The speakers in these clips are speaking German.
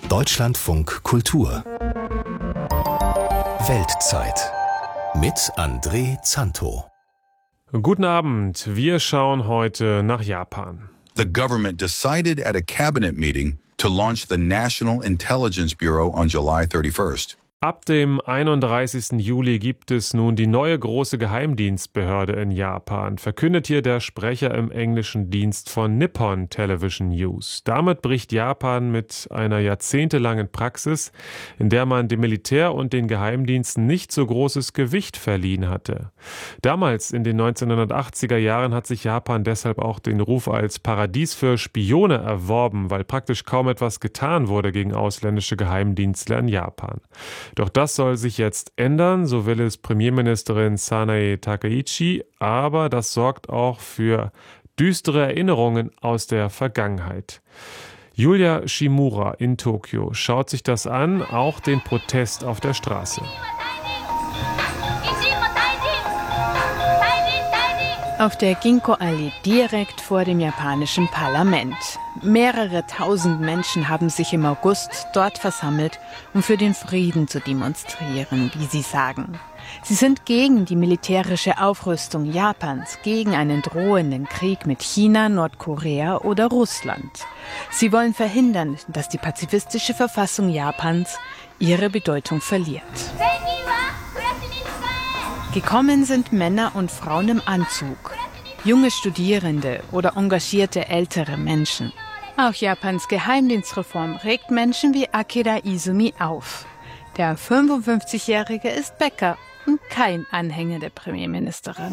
Deutschlandfunk Kultur Weltzeit mit André Zanto. Guten Abend, wir schauen heute nach Japan. The government decided at a cabinet meeting to launch the National Intelligence Bureau on July 31st. Ab dem 31. Juli gibt es nun die neue große Geheimdienstbehörde in Japan, verkündet hier der Sprecher im englischen Dienst von Nippon Television News. Damit bricht Japan mit einer jahrzehntelangen Praxis, in der man dem Militär und den Geheimdiensten nicht so großes Gewicht verliehen hatte. Damals in den 1980er Jahren hat sich Japan deshalb auch den Ruf als Paradies für Spione erworben, weil praktisch kaum etwas getan wurde gegen ausländische Geheimdienstler in Japan. Doch das soll sich jetzt ändern, so will es Premierministerin Sanae Takaichi, aber das sorgt auch für düstere Erinnerungen aus der Vergangenheit. Julia Shimura in Tokio schaut sich das an, auch den Protest auf der Straße. Auf der Ginko-Allee direkt vor dem japanischen Parlament. Mehrere tausend Menschen haben sich im August dort versammelt, um für den Frieden zu demonstrieren, wie sie sagen. Sie sind gegen die militärische Aufrüstung Japans, gegen einen drohenden Krieg mit China, Nordkorea oder Russland. Sie wollen verhindern, dass die pazifistische Verfassung Japans ihre Bedeutung verliert. Gekommen sind Männer und Frauen im Anzug, junge Studierende oder engagierte ältere Menschen. Auch Japans Geheimdienstreform regt Menschen wie Akira Izumi auf. Der 55-Jährige ist Bäcker und kein Anhänger der Premierministerin.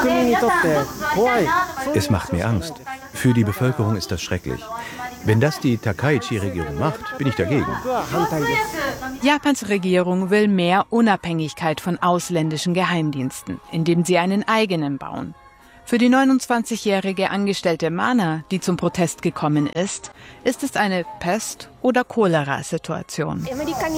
Es macht mir Angst. Für die Bevölkerung ist das schrecklich. Wenn das die Takaichi-Regierung macht, bin ich dagegen. Japans Regierung will mehr Unabhängigkeit von ausländischen Geheimdiensten, indem sie einen eigenen bauen. Für die 29-jährige Angestellte Mana, die zum Protest gekommen ist, ist es eine Pest- oder Cholera-Situation.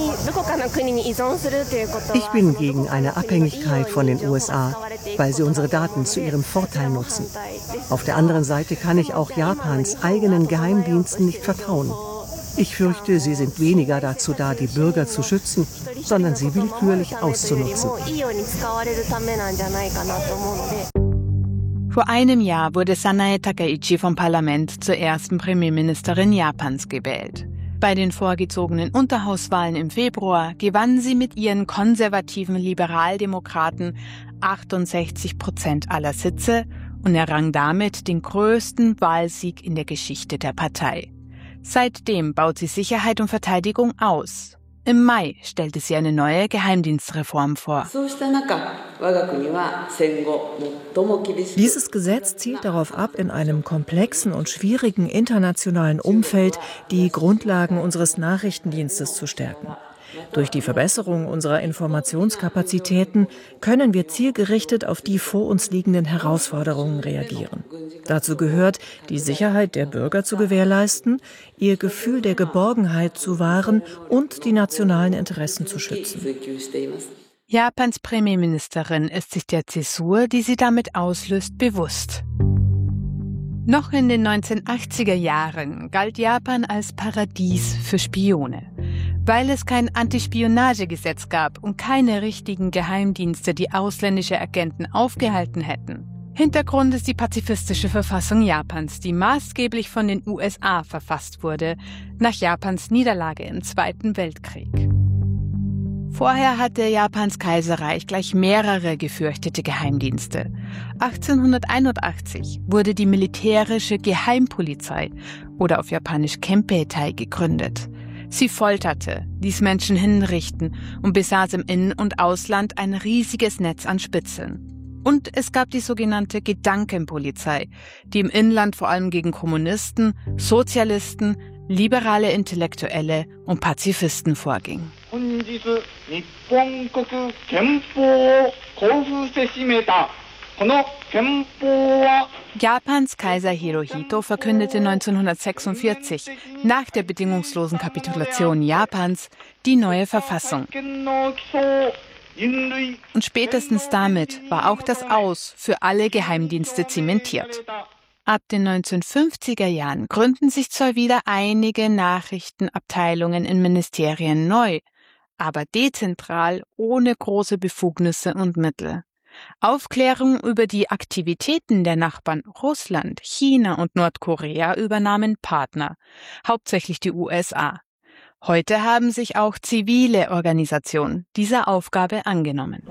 Ich bin gegen eine Abhängigkeit von den USA, weil sie unsere Daten zu ihrem Vorteil nutzen. Auf der anderen Seite kann ich auch Japans eigenen Geheimdiensten nicht vertrauen. Ich fürchte, sie sind weniger dazu da, die Bürger zu schützen, sondern sie willkürlich auszunutzen. Vor einem Jahr wurde Sanae Takaichi vom Parlament zur ersten Premierministerin Japans gewählt. Bei den vorgezogenen Unterhauswahlen im Februar gewann sie mit ihren konservativen Liberaldemokraten 68% aller Sitze und errang damit den größten Wahlsieg in der Geschichte der Partei. Seitdem baut sie Sicherheit und Verteidigung aus. Im Mai stellte sie eine neue Geheimdienstreform vor. Dieses Gesetz zielt darauf ab, in einem komplexen und schwierigen internationalen Umfeld die Grundlagen unseres Nachrichtendienstes zu stärken. Durch die Verbesserung unserer Informationskapazitäten können wir zielgerichtet auf die vor uns liegenden Herausforderungen reagieren. Dazu gehört, die Sicherheit der Bürger zu gewährleisten, ihr Gefühl der Geborgenheit zu wahren und die nationalen Interessen zu schützen. Japans Premierministerin ist sich der Zäsur, die sie damit auslöst, bewusst. Noch in den 1980er Jahren galt Japan als Paradies für Spione. Weil es kein Antispionagegesetz gab und keine richtigen Geheimdienste, die ausländische Agenten aufgehalten hätten. Hintergrund ist die pazifistische Verfassung Japans, die maßgeblich von den USA verfasst wurde, nach Japans Niederlage im Zweiten Weltkrieg. Vorher hatte Japans Kaiserreich gleich mehrere gefürchtete Geheimdienste. 1881 wurde die militärische Geheimpolizei oder auf Japanisch Kempeitai gegründet. Sie folterte, ließ Menschen hinrichten und besaß im In- und Ausland ein riesiges Netz an Spitzeln. Und es gab die sogenannte Gedankenpolizei, die im Inland vor allem gegen Kommunisten, Sozialisten, liberale Intellektuelle und Pazifisten vorging. Japans Kaiser Hirohito verkündete 1946, nach der bedingungslosen Kapitulation Japans, die neue Verfassung. Und spätestens damit war auch das Aus für alle Geheimdienste zementiert. Ab den 1950er Jahren gründen sich zwar wieder einige Nachrichtenabteilungen in Ministerien neu, aber dezentral ohne große Befugnisse und Mittel. Aufklärung über die Aktivitäten der Nachbarn Russland, China und Nordkorea übernahmen Partner, hauptsächlich die USA. Heute haben sich auch zivile Organisationen dieser Aufgabe angenommen.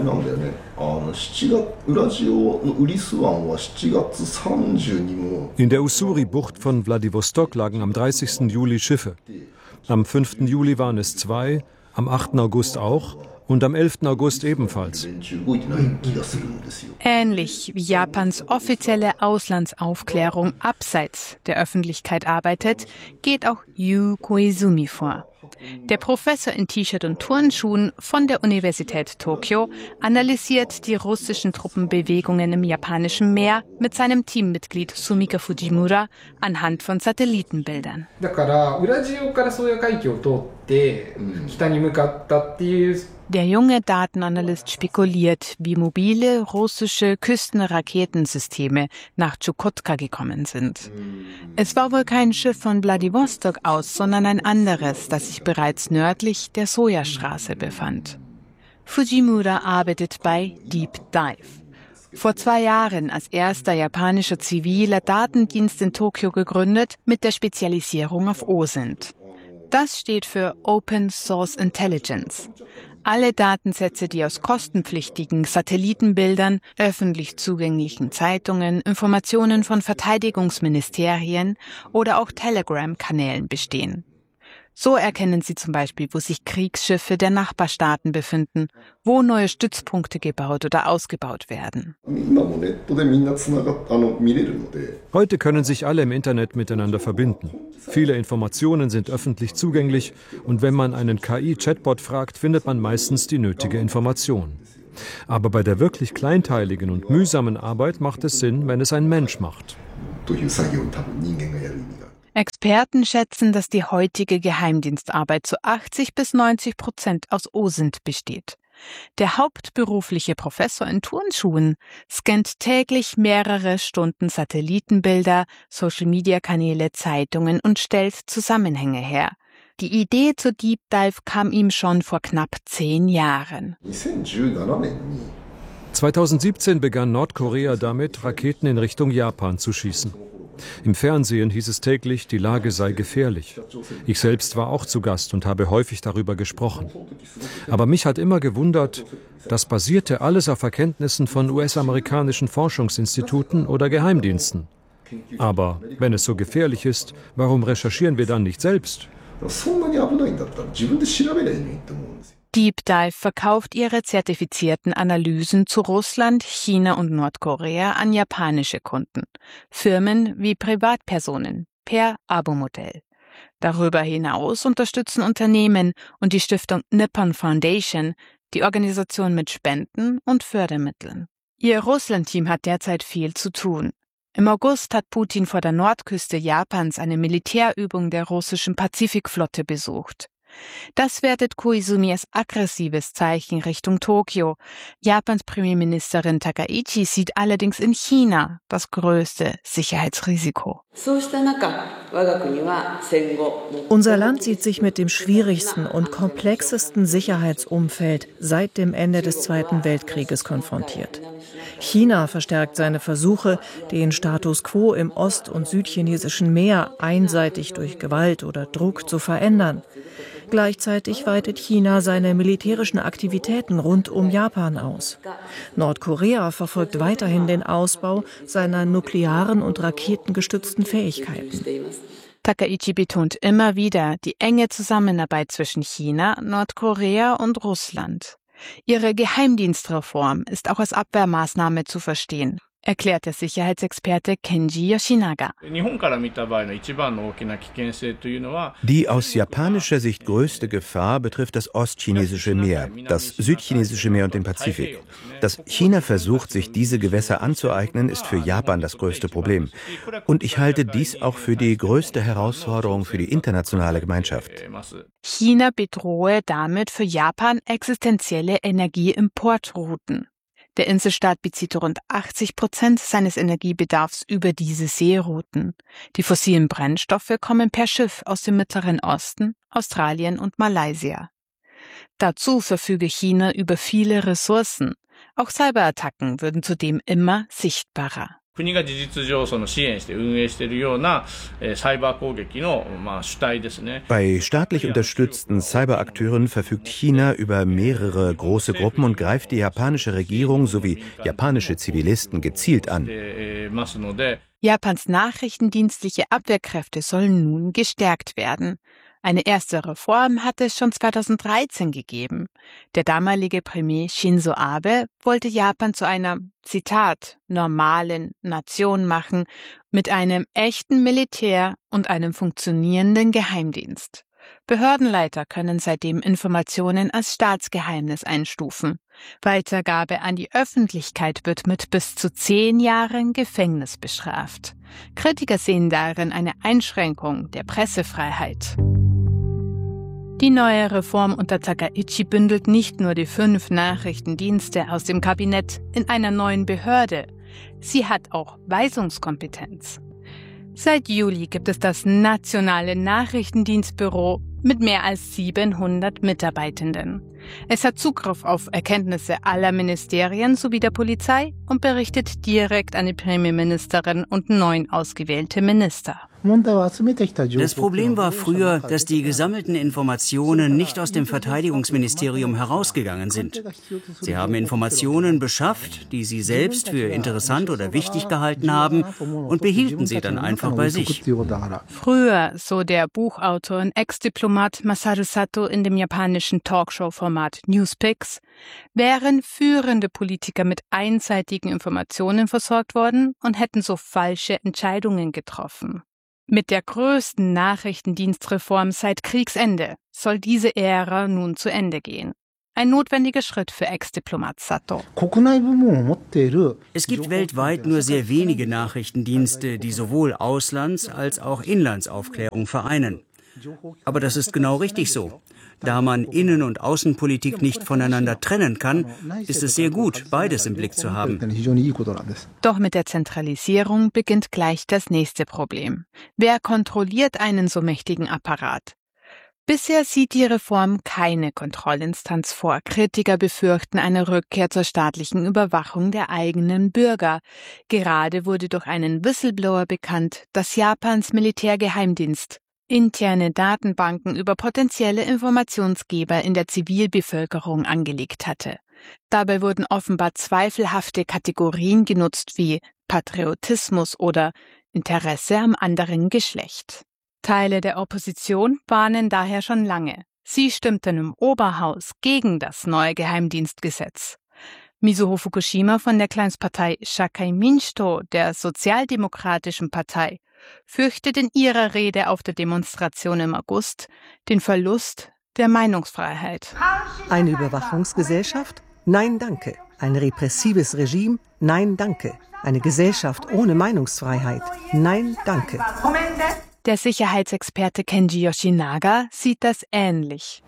In der Ussuri-Bucht von Wladiwostok lagen am 30. Juli Schiffe. Am 5. Juli waren es 2, am 8. August auch und am 11. August ebenfalls. Ähnlich wie Japans offizielle Auslandsaufklärung abseits der Öffentlichkeit arbeitet, geht auch Yu Koizumi vor. Der Professor in T-Shirt und Turnschuhen von der Universität Tokio analysiert die russischen Truppenbewegungen im Japanischen Meer mit seinem Teammitglied Sumika Fujimura anhand von Satellitenbildern. Der junge Datenanalyst spekuliert, wie mobile russische Küstenraketensysteme nach Tschukotka gekommen sind. Es war wohl kein Schiff von Wladiwostok aus, sondern ein anderes, das sich bereits nördlich der Sojastraße befand. Fujimura arbeitet bei Deep Dive. Vor 2 Jahren als erster japanischer ziviler Datendienst in Tokio gegründet, mit der Spezialisierung auf OSINT. Das steht für Open Source Intelligence. Alle Datensätze, die aus kostenpflichtigen Satellitenbildern, öffentlich zugänglichen Zeitungen, Informationen von Verteidigungsministerien oder auch Telegram-Kanälen bestehen. So erkennen sie zum Beispiel, wo sich Kriegsschiffe der Nachbarstaaten befinden, wo neue Stützpunkte gebaut oder ausgebaut werden. Heute können sich alle im Internet miteinander verbinden. Viele Informationen sind öffentlich zugänglich und wenn man einen KI-Chatbot fragt, findet man meistens die nötige Information. Aber bei der wirklich kleinteiligen und mühsamen Arbeit macht es Sinn, wenn es ein Mensch macht. Experten schätzen, dass die heutige Geheimdienstarbeit zu 80-90% aus OSINT besteht. Der hauptberufliche Professor in Turnschuhen scannt täglich mehrere Stunden Satellitenbilder, Social-Media-Kanäle, Zeitungen und stellt Zusammenhänge her. Die Idee zur Deep Dive kam ihm schon vor knapp 10 Jahren. 2017 begann Nordkorea damit, Raketen in Richtung Japan zu schießen. Im Fernsehen hieß es täglich, die Lage sei gefährlich. Ich selbst war auch zu Gast und habe häufig darüber gesprochen. Aber mich hat immer gewundert, das basierte alles auf Erkenntnissen von US-amerikanischen Forschungsinstituten oder Geheimdiensten. Aber wenn es so gefährlich ist, warum recherchieren wir dann nicht selbst? Deep Dive verkauft ihre zertifizierten Analysen zu Russland, China und Nordkorea an japanische Kunden, Firmen wie Privatpersonen per Abo-Modell. Darüber hinaus unterstützen Unternehmen und die Stiftung Nippon Foundation die Organisation mit Spenden und Fördermitteln. Ihr Russland-Team hat derzeit viel zu tun. Im August hat Putin vor der Nordküste Japans eine Militärübung der russischen Pazifikflotte besucht. Das wertet Koizumi als aggressives Zeichen Richtung Tokio. Japans Premierministerin Takaichi sieht allerdings in China das größte Sicherheitsrisiko. Unser Land sieht sich mit dem schwierigsten und komplexesten Sicherheitsumfeld seit dem Ende des Zweiten Weltkrieges konfrontiert. China verstärkt seine Versuche, den Status quo im ost- und südchinesischen Meer einseitig durch Gewalt oder Druck zu verändern. Gleichzeitig weitet China seine militärischen Aktivitäten rund um Japan aus. Nordkorea verfolgt weiterhin den Ausbau seiner nuklearen und raketengestützten Fähigkeiten. Takaichi betont immer wieder die enge Zusammenarbeit zwischen China, Nordkorea und Russland. Ihre Geheimdienstreform ist auch als Abwehrmaßnahme zu verstehen, erklärt der Sicherheitsexperte Kenji Yoshinaga. Die aus japanischer Sicht größte Gefahr betrifft das ostchinesische Meer, das südchinesische Meer und den Pazifik. Dass China versucht, sich diese Gewässer anzueignen, ist für Japan das größte Problem. Und ich halte dies auch für die größte Herausforderung für die internationale Gemeinschaft. China bedrohe damit für Japan existenzielle Energieimportrouten. Der Inselstaat bezieht rund 80% seines Energiebedarfs über diese Seerouten. Die fossilen Brennstoffe kommen per Schiff aus dem Mittleren Osten, Australien und Malaysia. Dazu verfüge China über viele Ressourcen. Auch Cyberattacken würden zudem immer sichtbarer. Bei staatlich unterstützten Cyberakteuren verfügt China über mehrere große Gruppen und greift die japanische Regierung sowie japanische Zivilisten gezielt an. Japans nachrichtendienstliche Abwehrkräfte sollen nun gestärkt werden. Eine erste Reform hatte es schon 2013 gegeben. Der damalige Premier Shinzo Abe wollte Japan zu einer, Zitat, normalen Nation machen, mit einem echten Militär und einem funktionierenden Geheimdienst. Behördenleiter können seitdem Informationen als Staatsgeheimnis einstufen. Weitergabe an die Öffentlichkeit wird mit bis zu 10 Jahren Gefängnis bestraft. Kritiker sehen darin eine Einschränkung der Pressefreiheit. Die neue Reform unter Takaichi bündelt nicht nur die 5 Nachrichtendienste aus dem Kabinett in einer neuen Behörde. Sie hat auch Weisungskompetenz. Seit Juli gibt es das Nationale Nachrichtendienstbüro mit mehr als 700 Mitarbeitenden. Es hat Zugriff auf Erkenntnisse aller Ministerien sowie der Polizei und berichtet direkt an die Premierministerin und 9 ausgewählte Minister. Das Problem war früher, dass die gesammelten Informationen nicht aus dem Verteidigungsministerium herausgegangen sind. Sie haben Informationen beschafft, die sie selbst für interessant oder wichtig gehalten haben und behielten sie dann einfach bei sich. Früher, so der Buchautor und Ex-Diplomat Masaru Sato in dem japanischen Talkshow-Format Newspicks, wären führende Politiker mit einseitigen Informationen versorgt worden und hätten so falsche Entscheidungen getroffen. Mit der größten Nachrichtendienstreform seit Kriegsende soll diese Ära nun zu Ende gehen. Ein notwendiger Schritt für Ex-Diplomat Sato. Es gibt weltweit nur sehr wenige Nachrichtendienste, die sowohl Auslands- als auch Inlandsaufklärung vereinen. Aber das ist genau richtig so. Da man Innen- und Außenpolitik nicht voneinander trennen kann, ist es sehr gut, beides im Blick zu haben. Doch mit der Zentralisierung beginnt gleich das nächste Problem. Wer kontrolliert einen so mächtigen Apparat? Bisher sieht die Reform keine Kontrollinstanz vor. Kritiker befürchten eine Rückkehr zur staatlichen Überwachung der eigenen Bürger. Gerade wurde durch einen Whistleblower bekannt, dass Japans Militärgeheimdienst interne Datenbanken über potenzielle Informationsgeber in der Zivilbevölkerung angelegt hatte. Dabei wurden offenbar zweifelhafte Kategorien genutzt wie Patriotismus oder Interesse am anderen Geschlecht. Teile der Opposition warnen daher schon lange. Sie stimmten im Oberhaus gegen das neue Geheimdienstgesetz. Mizuho Fukushima von der Kleinstpartei Shakai Minshito, der Sozialdemokratischen Partei, fürchtet in ihrer Rede auf der Demonstration im August den Verlust der Meinungsfreiheit. Eine Überwachungsgesellschaft? Nein, danke. Ein repressives Regime? Nein, danke. Eine Gesellschaft ohne Meinungsfreiheit? Nein, danke. Der Sicherheitsexperte Kenji Yoshinaga sieht das ähnlich.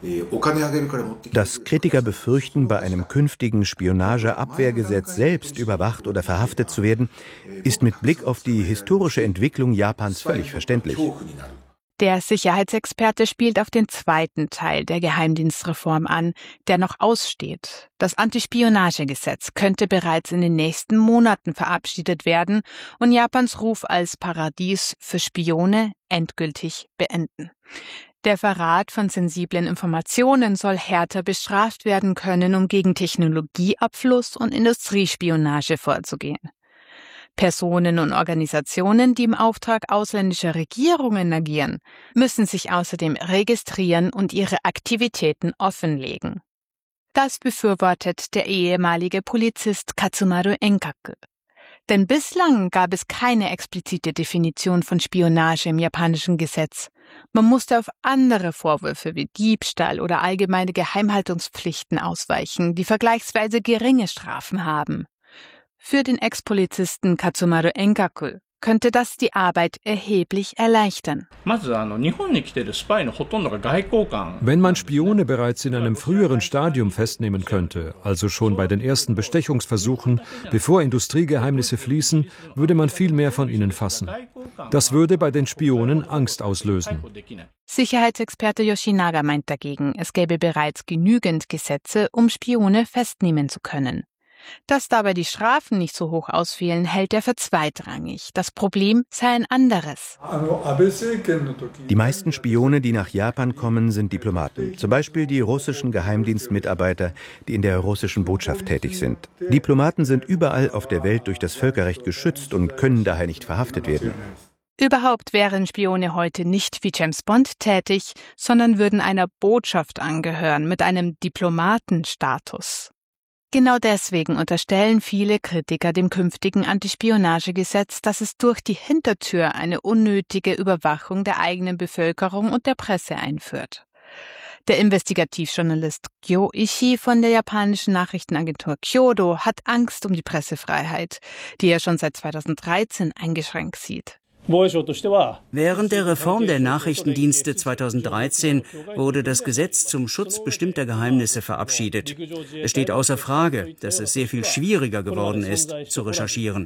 Dass Kritiker befürchten, bei einem künftigen Spionageabwehrgesetz selbst überwacht oder verhaftet zu werden, ist mit Blick auf die historische Entwicklung Japans völlig verständlich. Der Sicherheitsexperte spielt auf den zweiten Teil der Geheimdienstreform an, der noch aussteht. Das Antispionagegesetz könnte bereits in den nächsten Monaten verabschiedet werden und Japans Ruf als Paradies für Spione endgültig beenden. Der Verrat von sensiblen Informationen soll härter bestraft werden können, um gegen Technologieabfluss und Industriespionage vorzugehen. Personen und Organisationen, die im Auftrag ausländischer Regierungen agieren, müssen sich außerdem registrieren und ihre Aktivitäten offenlegen. Das befürwortet der ehemalige Polizist Katsumaru Enkaku. Denn bislang gab es keine explizite Definition von Spionage im japanischen Gesetz. Man musste auf andere Vorwürfe wie Diebstahl oder allgemeine Geheimhaltungspflichten ausweichen, die vergleichsweise geringe Strafen haben. Für den Ex-Polizisten Katsumaru Enkaku könnte das die Arbeit erheblich erleichtern. Wenn man Spione bereits in einem früheren Stadium festnehmen könnte, also schon bei den ersten Bestechungsversuchen, bevor Industriegeheimnisse fließen, würde man viel mehr von ihnen fassen. Das würde bei den Spionen Angst auslösen. Sicherheitsexperte Yoshinaga meint dagegen, es gäbe bereits genügend Gesetze, um Spione festnehmen zu können. Dass dabei die Strafen nicht so hoch ausfielen, hält er für zweitrangig. Das Problem sei ein anderes. Die meisten Spione, die nach Japan kommen, sind Diplomaten. Zum Beispiel die russischen Geheimdienstmitarbeiter, die in der russischen Botschaft tätig sind. Diplomaten sind überall auf der Welt durch das Völkerrecht geschützt und können daher nicht verhaftet werden. Überhaupt wären Spione heute nicht wie James Bond tätig, sondern würden einer Botschaft angehören mit einem Diplomatenstatus. Genau deswegen unterstellen viele Kritiker dem künftigen Antispionagegesetz, dass es durch die Hintertür eine unnötige Überwachung der eigenen Bevölkerung und der Presse einführt. Der Investigativjournalist Kyo Ishii von der japanischen Nachrichtenagentur Kyodo hat Angst um die Pressefreiheit, die er schon seit 2013 eingeschränkt sieht. Während der Reform der Nachrichtendienste 2013 wurde das Gesetz zum Schutz bestimmter Geheimnisse verabschiedet. Es steht außer Frage, dass es sehr viel schwieriger geworden ist, zu recherchieren.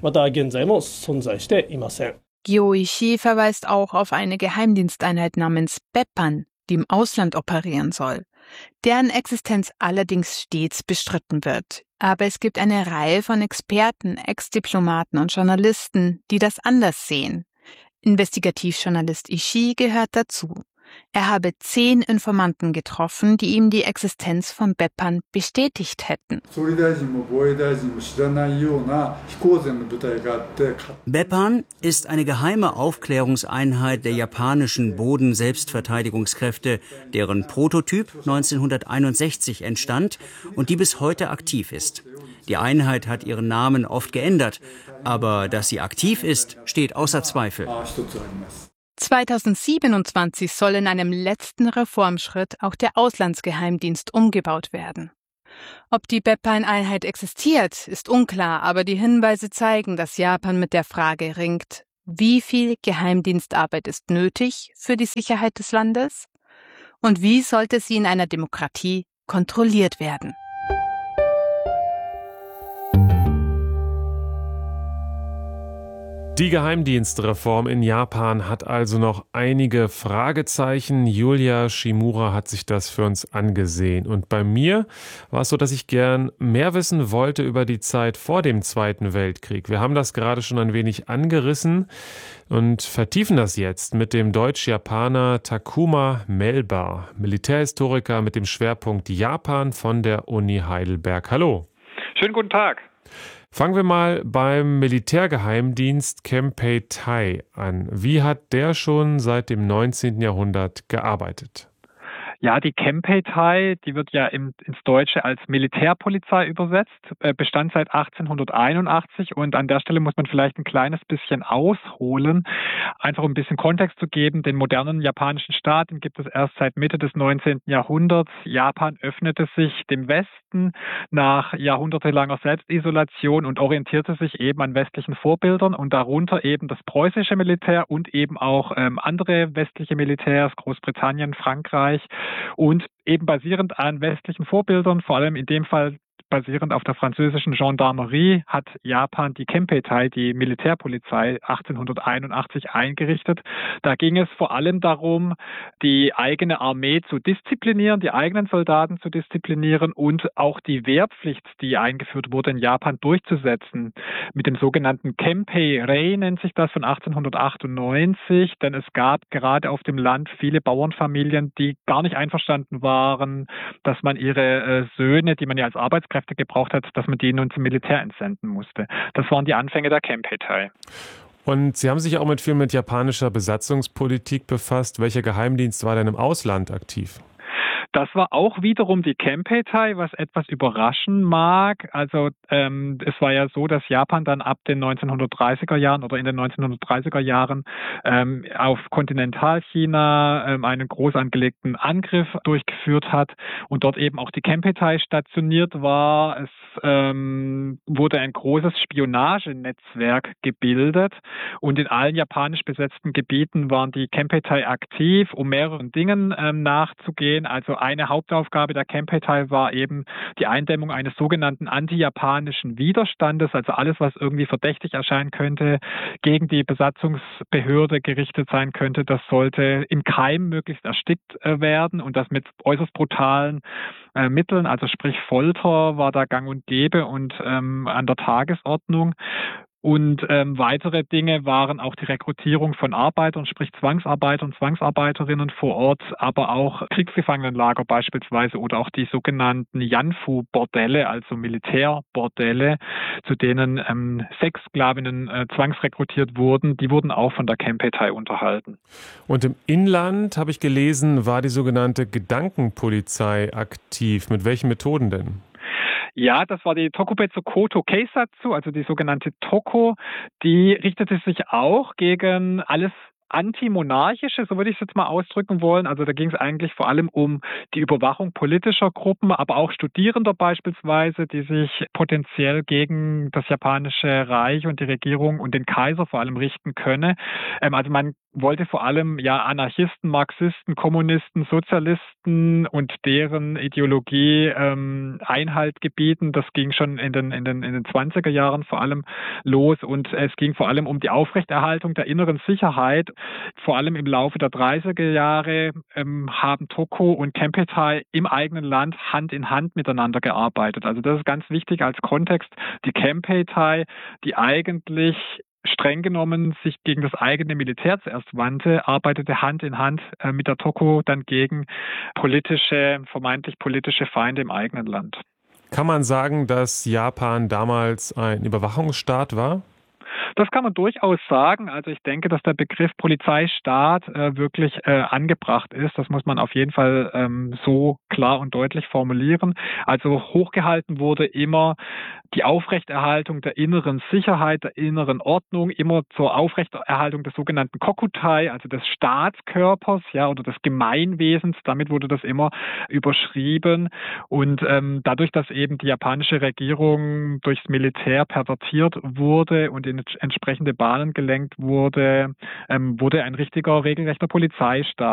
Gyoishi verweist auch auf eine Geheimdiensteinheit namens Beppan, die im Ausland operieren soll. Deren Existenz allerdings stets bestritten wird. Aber es gibt eine Reihe von Experten, Ex-Diplomaten und Journalisten, die das anders sehen. Investigativjournalist Ishii gehört dazu. Er habe 10 Informanten getroffen, die ihm die Existenz von Beppan bestätigt hätten. Beppan ist eine geheime Aufklärungseinheit der japanischen Boden-Selbstverteidigungskräfte, deren Prototyp 1961 entstand und die bis heute aktiv ist. Die Einheit hat ihren Namen oft geändert, aber dass sie aktiv ist, steht außer Zweifel. 2027 soll in einem letzten Reformschritt auch der Auslandsgeheimdienst umgebaut werden. Ob die Beppan-Einheit existiert, ist unklar, aber die Hinweise zeigen, dass Japan mit der Frage ringt, wie viel Geheimdienstarbeit ist nötig für die Sicherheit des Landes und wie sollte sie in einer Demokratie kontrolliert werden. Die Geheimdienstreform in Japan hat also noch einige Fragezeichen. Julia Shimura hat sich das für uns angesehen. Und bei mir war es so, dass ich gern mehr wissen wollte über die Zeit vor dem Zweiten Weltkrieg. Wir haben das gerade schon ein wenig angerissen und vertiefen das jetzt mit dem Deutsch-Japaner Takuma Melba, Militärhistoriker mit dem Schwerpunkt Japan von der Uni Heidelberg. Hallo. Schönen guten Tag. Fangen wir mal beim Militärgeheimdienst Kempeitai an. Wie hat der schon seit dem 19. Jahrhundert gearbeitet? Ja, die Kempeitai, die wird ja ins Deutsche als Militärpolizei übersetzt, bestand seit 1881 und an der Stelle muss man vielleicht ein kleines bisschen ausholen, einfach um ein bisschen Kontext zu geben. Den modernen japanischen Staat, den gibt es erst seit Mitte des 19. Jahrhunderts. Japan öffnete sich dem Westen nach jahrhundertelanger Selbstisolation und orientierte sich eben an westlichen Vorbildern und darunter eben das preußische Militär und eben auch andere westliche Militärs, Großbritannien, Frankreich. Und eben basierend an westlichen Vorbildern, vor allem in dem Fall basierend auf der französischen Gendarmerie, hat Japan die Kempeitai, die Militärpolizei, 1881 eingerichtet. Da ging es vor allem darum, die eigene Armee zu disziplinieren, die eigenen Soldaten zu disziplinieren und auch die Wehrpflicht, die eingeführt wurde in Japan, durchzusetzen. Mit dem sogenannten Kempei-rei nennt sich das von 1898, denn es gab gerade auf dem Land viele Bauernfamilien, die gar nicht einverstanden waren, dass man ihre Söhne, die man ja als Arbeitskräfte gebraucht hat, dass man die nun zum Militär entsenden musste. Das waren die Anfänge der Kempeitai. Und Sie haben sich auch viel mit japanischer Besatzungspolitik befasst. Welcher Geheimdienst war denn im Ausland aktiv? Das war auch wiederum die Kempeitai, was etwas überraschen mag. Also es war ja so, dass Japan dann ab den 1930er Jahren oder in den 1930er Jahren auf Kontinentalchina einen groß angelegten Angriff durchgeführt hat und dort eben auch die Kempeitai stationiert war. Es wurde ein großes Spionagenetzwerk gebildet und in allen japanisch besetzten Gebieten waren die Kempeitai aktiv, um mehreren Dingen nachzugehen. Also eine Hauptaufgabe der Kempeitai war eben die Eindämmung eines sogenannten anti-japanischen Widerstandes, also alles, was irgendwie verdächtig erscheinen könnte, gegen die Besatzungsbehörde gerichtet sein könnte, das sollte im Keim möglichst erstickt werden und das mit äußerst brutalen Mitteln, also sprich Folter war da gang und gäbe und an der Tagesordnung. Und weitere Dinge waren auch die Rekrutierung von Arbeitern, sprich Zwangsarbeitern, Zwangsarbeiterinnen vor Ort, aber auch Kriegsgefangenenlager beispielsweise oder auch die sogenannten Yanfu-Bordelle, also Militärbordelle, zu denen Sexsklavinnen zwangsrekrutiert wurden. Die wurden auch von der Kempeitai unterhalten. Und im Inland, habe ich gelesen, war die sogenannte Gedankenpolizei aktiv. Mit welchen Methoden denn? Ja, das war die Tokubetsu Koto Keisatsu, also die sogenannte Toko. Die richtete sich auch gegen alles antimonarchische, so würde ich es jetzt mal ausdrücken wollen. Also da ging es eigentlich vor allem um die Überwachung politischer Gruppen, aber auch Studierender beispielsweise, die sich potenziell gegen das japanische Reich und die Regierung und den Kaiser vor allem richten könne. Also man wollte vor allem ja Anarchisten, Marxisten, Kommunisten, Sozialisten und deren Ideologie Einhalt gebieten. Das ging schon in den 20er Jahren vor allem los und es ging vor allem um die Aufrechterhaltung der inneren Sicherheit. Vor allem im Laufe der 30er Jahre haben Toko und Kempeitai im eigenen Land Hand in Hand miteinander gearbeitet. Also das ist ganz wichtig als Kontext. Die Kempeitai, die eigentlich streng genommen sich gegen das eigene Militär zuerst wandte, arbeitete Hand in Hand mit der Toko dann gegen vermeintlich politische Feinde im eigenen Land. Kann man sagen, dass Japan damals ein Überwachungsstaat war? Das kann man durchaus sagen. Also ich denke, dass der Begriff Polizeistaat wirklich angebracht ist. Das muss man auf jeden Fall so klar und deutlich formulieren. Also hochgehalten wurde immer die Aufrechterhaltung der inneren Sicherheit, der inneren Ordnung, immer zur Aufrechterhaltung des sogenannten Kokutai, also des Staatskörpers, ja, oder des Gemeinwesens. Damit wurde das immer überschrieben. Und dadurch, dass eben die japanische Regierung durchs Militär pervertiert wurde und in entsprechende Bahnen gelenkt wurde, wurde ein richtiger, regelrechter Polizeistaat.